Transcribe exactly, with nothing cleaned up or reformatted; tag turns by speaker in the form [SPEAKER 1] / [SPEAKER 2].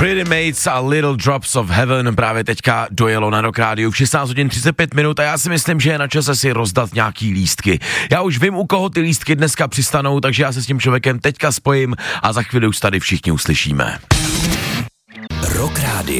[SPEAKER 1] Pretty Mates a Little Drops of Heaven právě teďka dojelo na Rock Radio v šestnáct hodin třicet pět minut a já si myslím, že je na čase si rozdat nějaký lístky. Já už vím, u koho ty lístky dneska přistanou, takže já se s tím člověkem teďka spojím a za chvíli už tady všichni uslyšíme.
[SPEAKER 2] Rock Radio.